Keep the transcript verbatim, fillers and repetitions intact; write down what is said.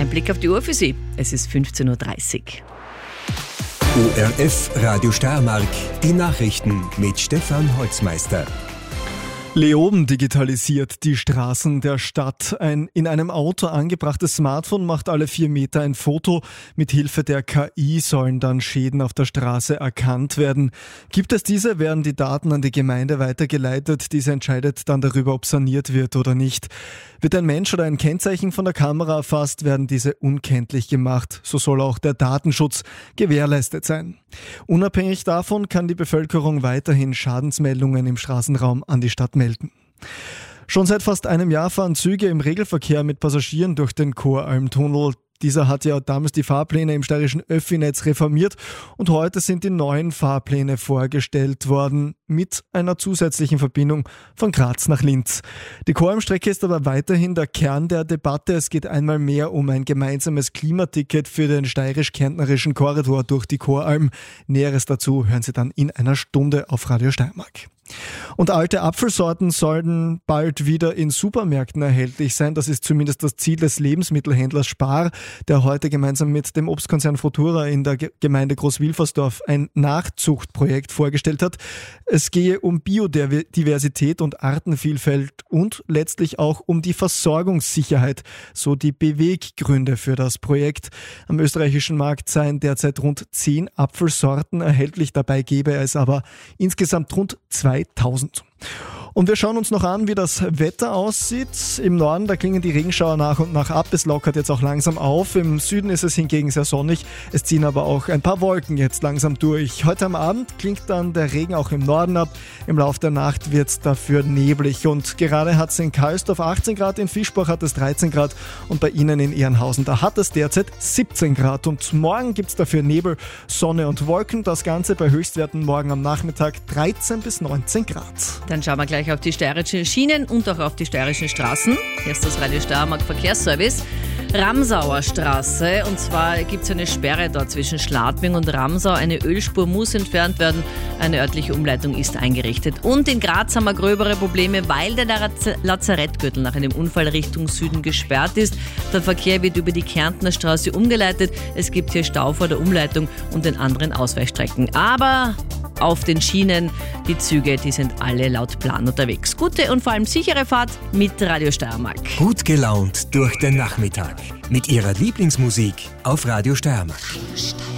Blick auf die Uhr für Sie. Es ist fünfzehn Uhr dreißig. O R F Radio Steiermark, die Nachrichten mit Stefan Holzmeister. Leoben digitalisiert die Straßen der Stadt. Ein in einem Auto angebrachtes Smartphone macht alle vier Meter ein Foto. Mit Hilfe der K I sollen dann Schäden auf der Straße erkannt werden. Gibt es diese, werden die Daten an die Gemeinde weitergeleitet. Diese entscheidet dann darüber, ob saniert wird oder nicht. Wird ein Mensch oder ein Kennzeichen von der Kamera erfasst, werden diese unkenntlich gemacht. So soll auch der Datenschutz gewährleistet sein. Unabhängig davon kann die Bevölkerung weiterhin Schadensmeldungen im Straßenraum an die Stadt melden. Schon seit fast einem Jahr fahren Züge im Regelverkehr mit Passagieren durch den Choralmtunnel. Dieser hat ja damals die Fahrpläne im steirischen Öffi-Netz reformiert und heute sind die neuen Fahrpläne vorgestellt worden mit einer zusätzlichen Verbindung von Graz nach Linz. Die Choralmstrecke ist aber weiterhin der Kern der Debatte. Es geht einmal mehr um ein gemeinsames Klimaticket für den steirisch-kärntnerischen Korridor durch die Choralm. Näheres dazu hören Sie dann in einer Stunde auf Radio Steiermark. Und alte Apfelsorten sollen bald wieder in Supermärkten erhältlich sein. Das ist zumindest das Ziel des Lebensmittelhändlers Spar, der heute gemeinsam mit dem Obstkonzern Futura in der Gemeinde Großwilfersdorf ein Nachzuchtprojekt vorgestellt hat. Es gehe um Biodiversität und Artenvielfalt und letztlich auch um die Versorgungssicherheit, so die Beweggründe für das Projekt. Am österreichischen Markt seien derzeit rund zehn Apfelsorten erhältlich, dabei gäbe es aber insgesamt rund zweitausend. Und wir schauen uns noch an, wie das Wetter aussieht. Im Norden, da klingen die Regenschauer nach und nach ab. Es lockert jetzt auch langsam auf. Im Süden ist es hingegen sehr sonnig. Es ziehen aber auch ein paar Wolken jetzt langsam durch. Heute am Abend klingt dann der Regen auch im Norden ab. Im Laufe der Nacht wird es dafür neblig. Und gerade hat es in Karlsdorf achtzehn Grad, in Fischbach hat es dreizehn Grad und bei Ihnen in Ehrenhausen, da hat es derzeit siebzehn Grad. Und morgen gibt es dafür Nebel, Sonne und Wolken. Das Ganze bei Höchstwerten morgen am Nachmittag dreizehn bis neunzehn Grad. Dann schauen wir gleich auf die steirischen Schienen und auch auf die steirischen Straßen. Hier ist das Radio Steiermark Verkehrsservice. Ramsauer Straße, und zwar gibt es eine Sperre dort zwischen Schladming und Ramsau. Eine Ölspur muss entfernt werden, eine örtliche Umleitung ist eingerichtet. Und in Graz haben wir gröbere Probleme, weil der Lazarettgürtel nach einem Unfall Richtung Süden gesperrt ist. Der Verkehr wird über die Kärntner Straße umgeleitet. Es gibt hier Stau vor der Umleitung und den anderen Ausweichstrecken. Aber auf den Schienen, die Züge, die sind alle laut Plan unterwegs. Gute und vor allem sichere Fahrt mit Radio Steiermark. Gut gelaunt durch den Nachmittag mit Ihrer Lieblingsmusik auf Radio Steiermark.